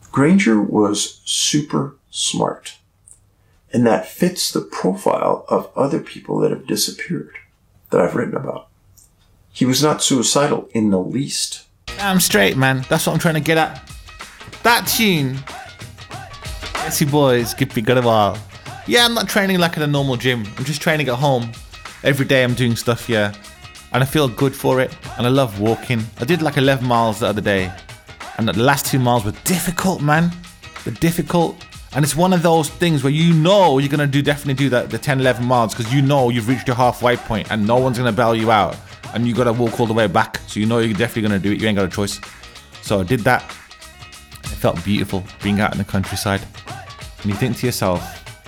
Granger was super smart, and that fits the profile of other people that have disappeared that I've written about. He was not suicidal in the least. I'm straight, man. That's what I'm trying to get at. That tune. Jesse Boys, give me good a while. Yeah, I'm not training like in a normal gym. I'm just training at home. Every day I'm doing stuff, yeah. And I feel good for it. And I love walking. I did like 11 miles the other day. And the last 2 miles were difficult, man. They're difficult. And it's one of those things where you know you're going to definitely do the 10, 11 miles because you know you've reached your halfway point and no one's going to bail you out. And you got to walk all the way back. So you know you're definitely going to do it. You ain't got a choice. So I did that. It felt beautiful being out in the countryside. And you think to yourself,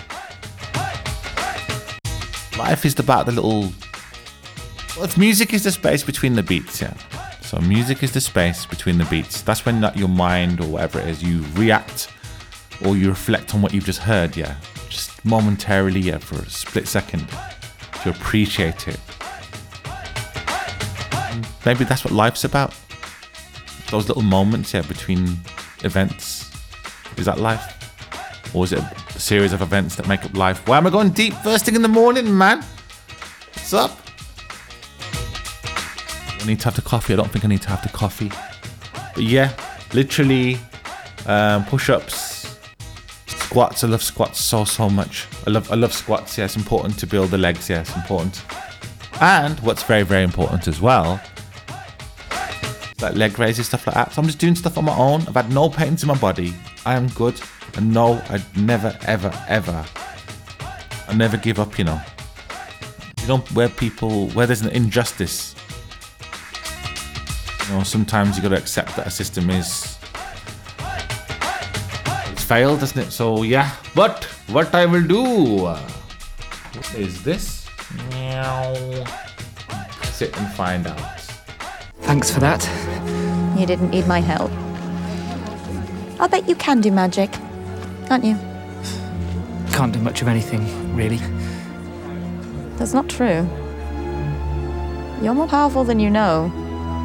life is about the little... Well, if music is the space between the beats, yeah. So music is the space between the beats. That's when your mind or whatever it is, you react or you reflect on what you've just heard, yeah. Just momentarily, yeah, for a split second to appreciate it. And maybe that's what life's about. Those little moments, yeah, between events. Is that life? Or is it a series of events that make up life? Why am I going deep first thing in the morning, man? What's up? I need to have the coffee. I don't think I need to have the coffee. But yeah, literally push-ups, squats. I love squats so much. I love squats. Yeah, it's important to build the legs. Yeah, it's important. And what's very, very important as well, like leg raises, stuff like that. So I'm just doing stuff on my own. I've had no pain to my body. I am good. And no, I'd never, ever, ever, I never give up, you know. You don't, where there's an injustice, you know, sometimes you got to accept that a system it's failed, doesn't it? So yeah, but what I will do, what is this? Meow. Sit and find out. Thanks for that. You didn't need my help. I'll bet you can do magic, can't you? Can't do much of anything, really. That's not true. You're more powerful than you know.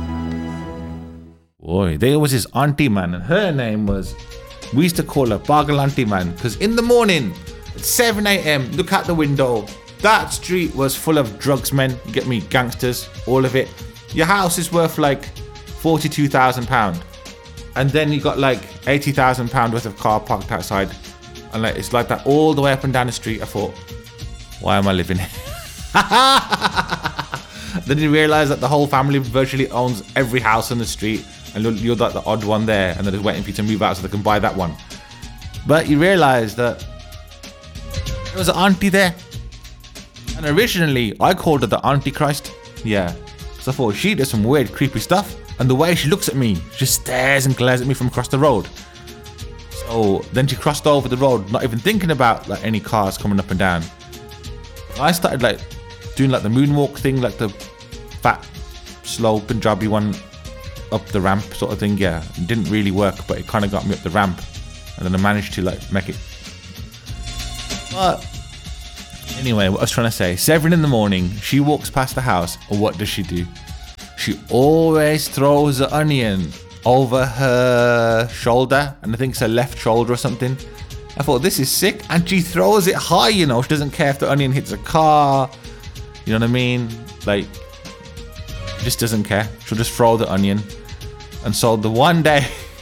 Boy, there was his auntie, man, and her name was, we used to call her Bargal Auntie, man, because in the morning, at 7 a.m, look out the window, that street was full of drugs, men, you get me, gangsters, all of it. Your house is worth like £42,000. And then you got like £80,000 worth of car parked outside. And like it's like that all the way up and down the street. I thought, why am I living here? Then you realise that the whole family virtually owns every house on the street. And you're like the odd one there. And they're just waiting for you to move out so they can buy that one. But you realise that there was an auntie there. And originally, I called her the Auntie Christ. Yeah. So I thought she does some weird, creepy stuff. And the way she looks at me, she just stares and glares at me from across the road. So then she crossed over the road, not even thinking about like any cars coming up and down. I started like doing like the moonwalk thing, like the fat, slow Punjabi one up the ramp sort of thing. Yeah, it didn't really work, but it kind of got me up the ramp. And then I managed to like make it. But anyway, what I was trying to say, 7 in the morning, she walks past the house, and what does she do? She always throws the onion over her shoulder, and I think it's her left shoulder or something. I thought, this is sick. And she throws it high, you know. She doesn't care if the onion hits a car. You know what I mean? Like, she just doesn't care. She'll just throw the onion. And so the one day...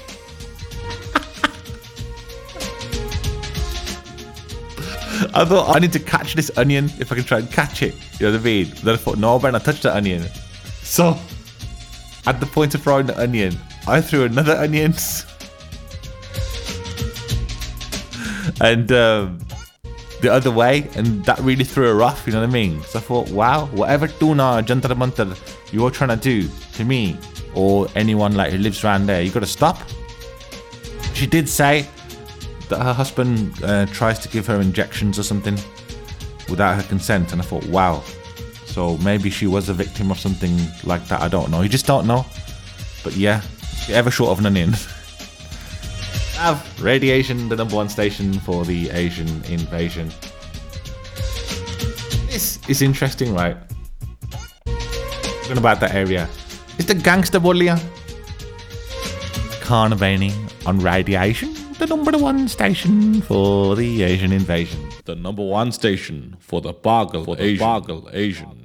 I thought, I need to catch this onion if I can try and catch it. You know what I mean? Then I thought, no, I better not touch the onion. So, at the point of throwing the onion, I threw another onion. And the other way, and that really threw her off, you know what I mean? So I thought, wow, whatever tuna jantar mantar you're trying to do to me or anyone like who lives around there, you got to stop. She did say that her husband tries to give her injections or something without her consent, and I thought, wow. So maybe she was a victim of something like that. I don't know. You just don't know. But yeah, if you're ever short of an onion, have Radiation, the #1 station for the Asian invasion. This is interesting, right? Talking about that area. It's the gangster bully. Carnivani. on Radiation, the number one station for the Asian invasion. The number one station for the Boggle Asian.